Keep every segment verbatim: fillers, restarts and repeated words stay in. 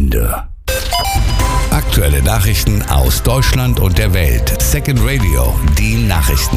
Ende. Aktuelle Nachrichten aus Deutschland und der Welt. Second Radio, die Nachrichten.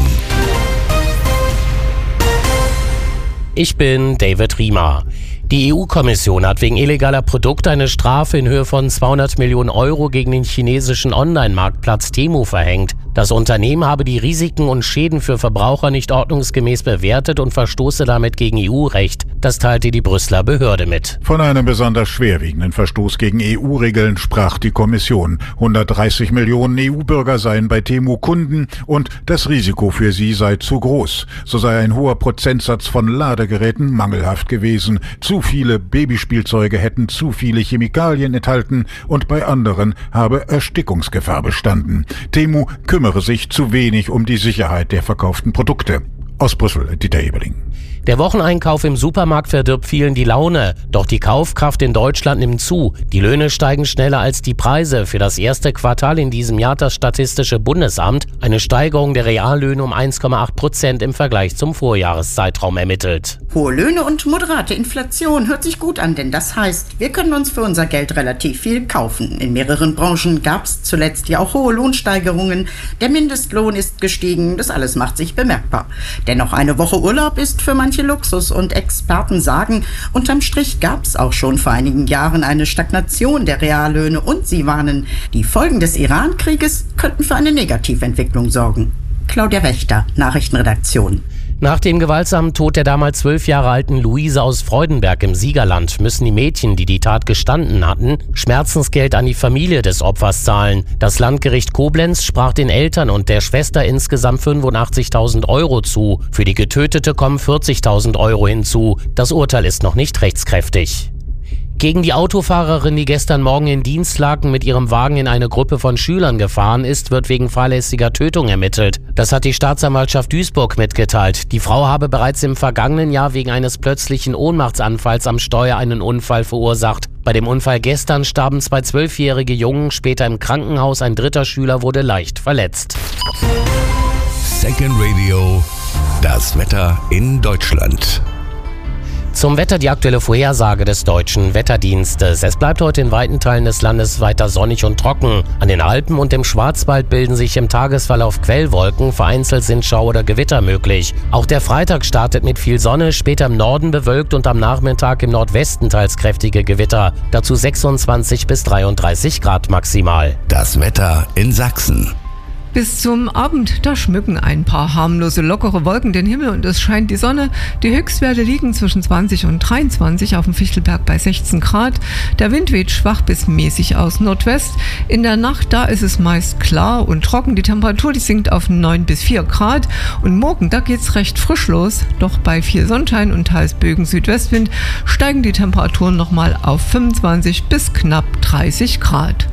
Ich bin David Riemer. Die E U-Kommission hat wegen illegaler Produkte eine Strafe in Höhe von zweihundert Millionen Euro gegen den chinesischen Online-Marktplatz Temu verhängt. Das Unternehmen habe die Risiken und Schäden für Verbraucher nicht ordnungsgemäß bewertet und verstoße damit gegen E U-Recht. Das teilte die Brüsseler Behörde mit. Von einem besonders schwerwiegenden Verstoß gegen E U-Regeln sprach die Kommission. hundertdreißig Millionen E U-Bürger seien bei Temu Kunden und das Risiko für sie sei zu groß. So sei ein hoher Prozentsatz von Ladegeräten mangelhaft gewesen. Zu viele Babyspielzeuge hätten zu viele Chemikalien enthalten und bei anderen habe Erstickungsgefahr bestanden. Temu kümmere sich zu wenig um die Sicherheit der verkauften Produkte. Aus Brüssel, Dieter Eberling. Der Wocheneinkauf im Supermarkt verdirbt vielen die Laune. Doch die Kaufkraft in Deutschland nimmt zu. Die Löhne steigen schneller als die Preise. Für das erste Quartal in diesem Jahr hat das Statistische Bundesamt eine Steigerung der Reallöhne um eins Komma acht Prozent im Vergleich zum Vorjahreszeitraum ermittelt. Hohe Löhne und moderate Inflation hört sich gut an, denn das heißt, wir können uns für unser Geld relativ viel kaufen. In mehreren Branchen gab es zuletzt ja auch hohe Lohnsteigerungen. Der Mindestlohn ist gestiegen, das alles macht sich bemerkbar. Dennoch eine Woche Urlaub ist für manche Luxus und Experten sagen, unterm Strich gab es auch schon vor einigen Jahren eine Stagnation der Reallöhne und sie warnen, die Folgen des Iran-Krieges könnten für eine Negativentwicklung sorgen. Claudia Wächter, Nachrichtenredaktion. Nach dem gewaltsamen Tod der damals zwölf Jahre alten Luise aus Freudenberg im Siegerland müssen die Mädchen, die die Tat gestanden hatten, Schmerzensgeld an die Familie des Opfers zahlen. Das Landgericht Koblenz sprach den Eltern und der Schwester insgesamt fünfundachtzigtausend Euro zu. Für die Getötete kommen vierzigtausend Euro hinzu. Das Urteil ist noch nicht rechtskräftig. Gegen die Autofahrerin, die gestern Morgen in Dienstlaken mit ihrem Wagen in eine Gruppe von Schülern gefahren ist, wird wegen fahrlässiger Tötung ermittelt. Das hat die Staatsanwaltschaft Duisburg mitgeteilt. Die Frau habe bereits im vergangenen Jahr wegen eines plötzlichen Ohnmachtsanfalls am Steuer einen Unfall verursacht. Bei dem Unfall gestern starben zwei zwölfjährige Jungen, später im Krankenhaus ein dritter Schüler wurde leicht verletzt. Second Radio, das Wetter in Deutschland. Zum Wetter die aktuelle Vorhersage des Deutschen Wetterdienstes. Es bleibt heute in weiten Teilen des Landes weiter sonnig und trocken. An den Alpen und im Schwarzwald bilden sich im Tagesverlauf Quellwolken. Vereinzelt sind Schau- oder Gewitter möglich. Auch der Freitag startet mit viel Sonne, später im Norden bewölkt und am Nachmittag im Nordwesten teils kräftige Gewitter. Dazu sechsundzwanzig bis dreiunddreißig Grad maximal. Das Wetter in Sachsen. Bis zum Abend, da schmücken ein paar harmlose, lockere Wolken den Himmel und es scheint die Sonne. Die Höchstwerte liegen zwischen zwanzig und dreiundzwanzig, auf dem Fichtelberg bei sechzehn Grad. Der Wind weht schwach bis mäßig aus Nordwest. In der Nacht, da ist es meist klar und trocken. Die Temperatur, die sinkt auf neun bis vier Grad. Und morgen, da geht's recht frisch los. Doch bei viel Sonnenschein und teils Bögen Südwestwind steigen die Temperaturen nochmal auf fünfundzwanzig bis knapp dreißig Grad.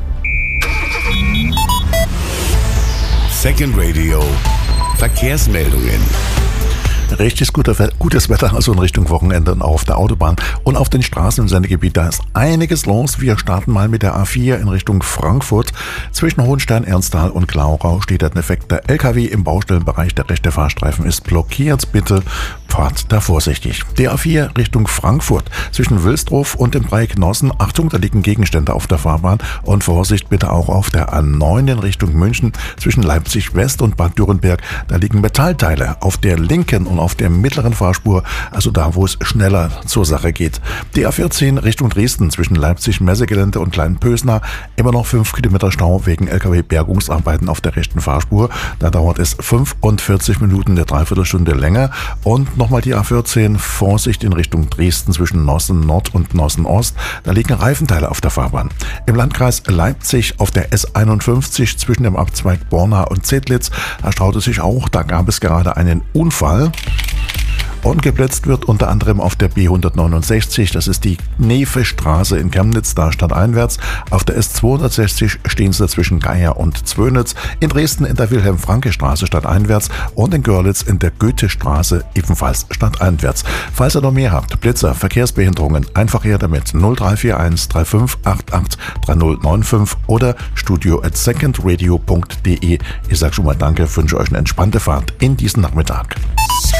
Second Radio, Verkehrsmeldungen. Richtig guter, gutes Wetter, also in Richtung Wochenende und auch auf der Autobahn und auf den Straßen im Sendegebiet. Da ist einiges los. Wir starten mal mit der A vier in Richtung Frankfurt. Zwischen Hohenstein, Ernsthal und Glaurau steht ein defekter L K W im Baustellenbereich. Der rechte Fahrstreifen ist blockiert. Bitte fahrt da vorsichtig. Die A vier Richtung Frankfurt zwischen Wilsdruf und dem Dreieck Nossen. Achtung, da liegen Gegenstände auf der Fahrbahn und Vorsicht bitte auch auf der A neun in Richtung München zwischen Leipzig West und Bad Dürrenberg. Da liegen Metallteile auf der linken und auf der mittleren Fahrspur, also da, wo es schneller zur Sache geht. Die A vierzehn Richtung Dresden zwischen Leipzig Messegelände und Kleinpösna, immer noch fünf Kilometer Stau wegen L K W-Bergungsarbeiten auf der rechten Fahrspur. Da dauert es fünfundvierzig Minuten, eine Dreiviertelstunde länger. Und nochmal die A vierzehn, Vorsicht in Richtung Dresden zwischen Nossen Nord und Nossen Ost. Da liegen Reifenteile auf der Fahrbahn. Im Landkreis Leipzig auf der S einundfünfzig zwischen dem Abzweig Borna und Zedlitz, da staut es sich auch, da gab es gerade einen Unfall. Und geblitzt wird unter anderem auf der B hundertneunundsechzig, das ist die Nefe-Straße in Chemnitz, da stadteinwärts. Auf der S zweihundertsechzig stehen sie zwischen Geier und Zwönitz, in Dresden in der Wilhelm-Franke-Straße stadteinwärts und in Görlitz in der Goethe-Straße ebenfalls stadteinwärts. Falls ihr noch mehr habt, Blitzer, Verkehrsbehinderungen, einfach her damit null drei vier eins drei fünf acht acht drei null neun fünf oder studio at secondradio punkt de. Ich sag schon mal Danke, wünsche euch eine entspannte Fahrt in diesen Nachmittag.